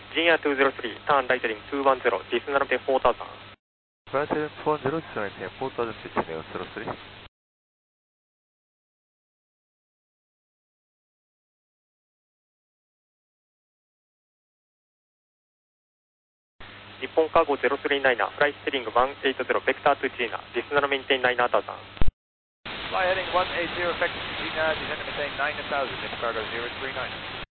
Virginia 203, turn right heading 210, descend runway 4000. Right heading 210, descend runway 4000, Virginia 03. 日本カーゴ039、フライヘディング180、ベクター2 Gina、descend runway maintain 9000. Fly heading 180, effective Gina, descend and maintain 9000, Nippon Cargo 039.